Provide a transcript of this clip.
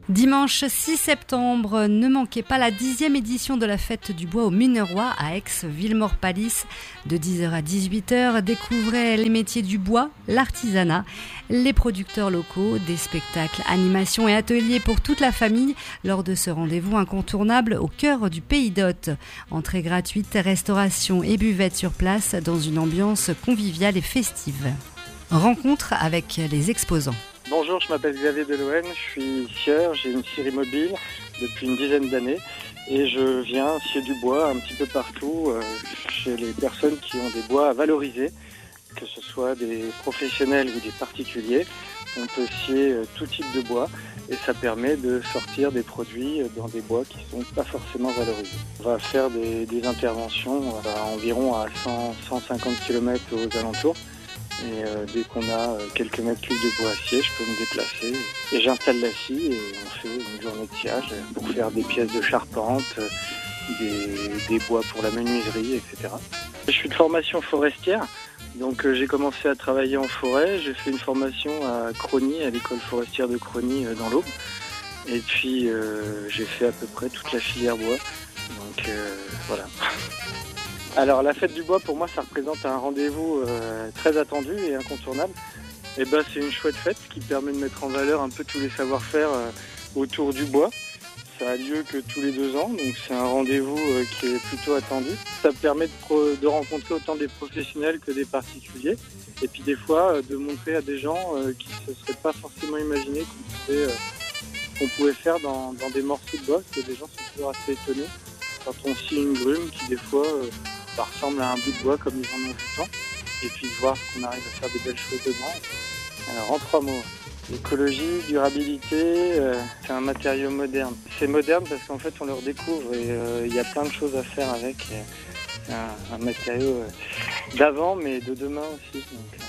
Dimanche 6 septembre, ne manquez pas la 10e édition de la fête du bois au Munerois à Aix-Villemort-Palis. De 10h à 18h, découvrez les métiers du bois, l'artisanat, les producteurs locaux, des spectacles, animations et ateliers pour toute la famille lors de ce rendez-vous incontournable au cœur du Pays d'Hôte. Entrée gratuite, restauration et buvette sur place dans une ambiance conviviale et festive. Rencontre avec les exposants. Bonjour, je m'appelle Xavier Delohen, je suis scieur, j'ai une scierie mobile depuis une dizaine d'années et je viens scier du bois un petit peu partout chez les personnes qui ont des bois à valoriser, que ce soit des professionnels ou des particuliers. On peut scier tout type de bois et ça permet de sortir des produits dans des bois qui ne sont pas forcément valorisés. On va faire des interventions environ à 100-150 km aux alentours. Et dès qu'on a quelques mètres cubes de bois à scier, je peux me déplacer et j'installe la scie et on fait une journée de sciage pour faire des pièces de charpente, des bois pour la menuiserie, etc. Je suis de formation forestière, donc j'ai commencé à travailler en forêt. J'ai fait une formation à Crosny, à l'école forestière de Crosny dans l'Aube. Et puis j'ai fait à peu près toute la filière bois. Donc voilà. Alors la fête du bois pour moi ça représente un rendez-vous très attendu et incontournable. Et c'est une chouette fête qui permet de mettre en valeur un peu tous les savoir-faire autour du bois. Ça a lieu que tous les 2 ans, donc c'est un rendez-vous qui est plutôt attendu. Ça permet de rencontrer autant des professionnels que des particuliers. Et puis des fois de montrer à des gens qui ne se seraient pas forcément imaginé qu'on pouvait faire dans des morceaux de bois, parce que les gens sont toujours assez étonnés quand on scie une grume qui des fois ressemble à un bout de bois comme ils en ont tout le temps, et puis de voir qu'on arrive à faire des belles choses dedans. Alors en 3 mots, écologie, durabilité, c'est un matériau moderne. C'est moderne parce qu'en fait on le redécouvre et il y a plein de choses à faire avec. C'est un matériau d'avant mais de demain aussi. Donc,